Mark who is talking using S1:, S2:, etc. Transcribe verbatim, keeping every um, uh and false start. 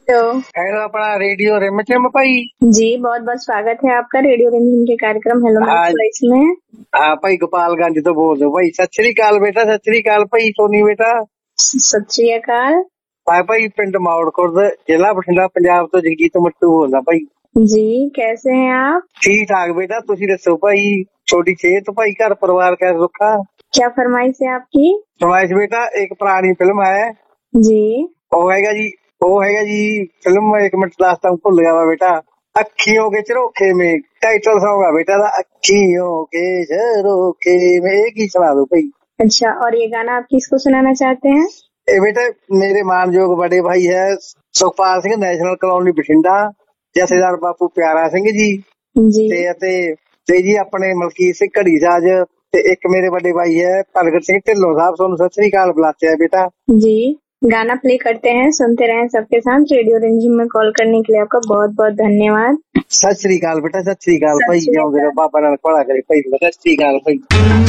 S1: तो
S2: हेलो अपना रेडियो रिमझिम भाई।
S1: जी बहुत बहुत स्वागत है आपका रेडियो रिमझिम के कार्यक्रम हेलो
S2: हाँ
S1: माय चॉइस में।
S2: हाँ भाई गोपालगंज तो बोल दो भाई। सत श्री अकाल बेटा, सत श्री अकाल भाई सोनी बेटा।
S1: सत श्री अकाल
S2: हाँ भाई पिंड माउड़ खुर्द जिला बठिंडा पंजाब तो जगजीत मट्टू बोलदा भाई।
S1: जी कैसे हैं आप?
S2: ठीक ठाक बेटा, तुसी दसो भाई। छोटी सेहत भाई, घर परिवार कैसा रुखा?
S1: क्या फरमाइश है आपकी?
S2: फरमाइश बेटा एक पुरानी फिल्म है
S1: जी
S2: वो हैगा जी वो हैगा जी फिल्म एक मिनट लास्ट टाइम भूल गया मैं बेटा। अखियों के झरोखे में टाइटल सॉन्ग है बेटा दा, अखियों के झरोखे में। एक ही सुना दो भाई।
S1: अच्छा, और ये गाना आप किसको सुनाना चाहते हैं?
S2: ए बेटे मेरे मानयोग बड़े भाई है सुखपाल सिंह, नेशनल कॉलोनी बठिंडा, जथेदार बापू प्यारा सिंह जी
S1: जी
S2: ਤੇ ਅਤੇ ਤੇ ਜੀ ਆਪਣੇ ਮਲਕੀਤ ਸਿੰਘ ਘੜੀ ਸਾਜ ਤੇ ਇੱਕ ਮੇਰੇ ਵੱਡੇ ਭਾਈ ਹੈ ਭਗਤ ਸਿੰਘ ਢਿੱਲੋਂ ਸਾਹਿਬ। ਤੁਹਾਨੂੰ ਸਤਿ ਸ੍ਰੀ ਅਕਾਲ ਬੁਲਾਤੇ हैं बेटा।
S1: जी गाना प्ले करते हैं, सुनते रहें सबके साथ। रेडियो रिमझिम में कॉल करने के लिए आपका बहुत बहुत धन्यवाद।
S2: सत श्री अकाल बेटा, सत श्री अकाल
S1: सत
S2: भाई।
S1: श्री
S2: जिਉਂਦੇ
S1: अकाल।
S2: ਰਹੋ, बाबा नानक भला करे भाई। सत श्री अकाल भाई।